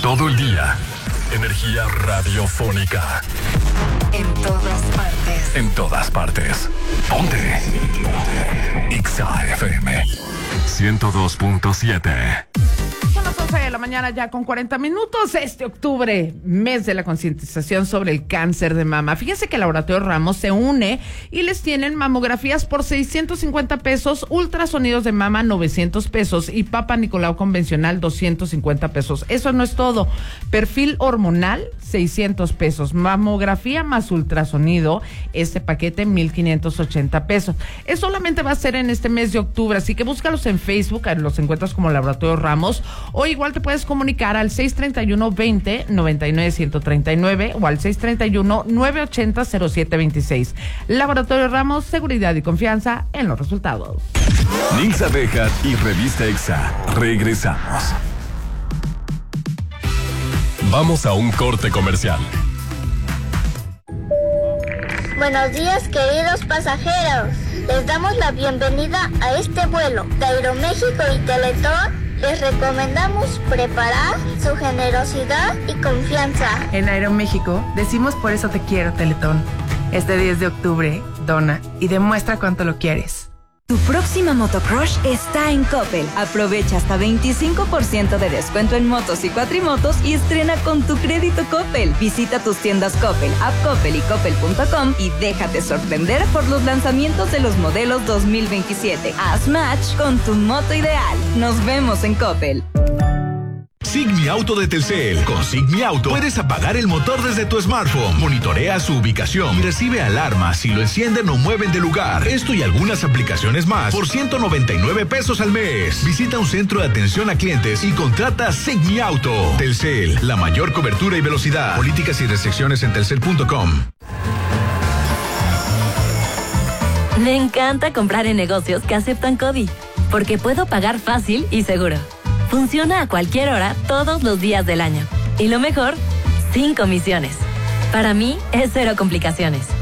Todo el día. Energía radiofónica. En todas partes. En todas partes. Ponte. Exa FM 102.7. Son las 11 de la mañana ya con 40 minutos. Este octubre, mes de la concientización sobre el cáncer de mama. Fíjense que el Laboratorio Ramos se une y les tienen mamografías por 650 pesos, ultrasonidos de mama 900 pesos y Papa Nicolau convencional 250 pesos. Eso no es todo. Perfil hormonal 600 pesos. Mamografía más ultrasonido, este paquete 1,580 pesos. Eso solamente va a ser en este mes de octubre, así que búscalos en Facebook, los encuentras como Laboratorio Ramos, o igual te puedes comunicar al 631-20-99-139 o al 631-980-0726. Laboratorio Ramos, seguridad y confianza en los resultados. Nilsa Bejar y Revista Exa. Regresamos. Vamos a un corte comercial. Buenos días, queridos pasajeros. Les damos la bienvenida a este vuelo de Aeroméxico y Teletón. Les recomendamos preparar su generosidad y confianza. En Aeroméxico decimos por eso te quiero, Teletón. Este 10 de octubre, dona y demuestra cuánto lo quieres. Tu próxima motocrush está en Coppel. Aprovecha hasta 25% de descuento en motos y cuatrimotos y estrena con tu crédito Coppel. Visita tus tiendas Coppel, App Coppel y Coppel.com y déjate sorprender por los lanzamientos de los modelos 2027. Haz match con tu moto ideal. Nos vemos en Coppel. Sig Mi Auto de Telcel. Con Sig Mi Auto puedes apagar el motor desde tu smartphone, monitorea su ubicación y recibe alarmas si lo encienden o mueven de lugar. Esto y algunas aplicaciones más por 199 pesos al mes. Visita un centro de atención a clientes y contrata Sig Mi Auto. Telcel, la mayor cobertura y velocidad. Políticas y restricciones en telcel.com. Me encanta comprar en negocios que aceptan CODI, porque puedo pagar fácil y seguro. Funciona a cualquier hora, todos los días del año. Y lo mejor, sin comisiones. Para mí, es cero complicaciones.